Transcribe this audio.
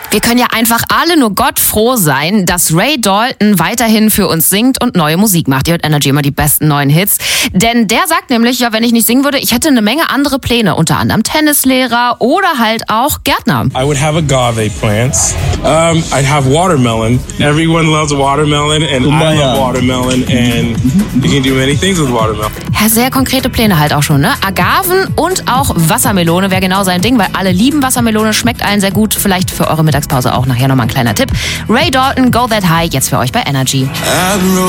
Wir können ja einfach alle nur Gott froh sein, dass Ray Dalton weiterhin für uns singt und neue Musik macht. Ihr hört Energy immer die besten neuen Hits. Denn der sagt nämlich, ja, wenn ich nicht singen würde, ich hätte eine Menge andere Pläne. Unter anderem Tennislehrer oder halt auch Gärtner. I would have agave plants. I'd have watermelon. Everyone loves watermelon and I love watermelon and you can do many things with watermelon. Ja, sehr konkrete Pläne halt auch schon, ne? Agaven und auch Wassermelone wäre genau sein Ding, weil alle lieben Wassermelone, schmeckt allen sehr gut. Vielleicht für eure Mittagspause auch nachher nochmal ein kleiner Tipp. Ray Dalton, Go That High, jetzt für euch bei Energy.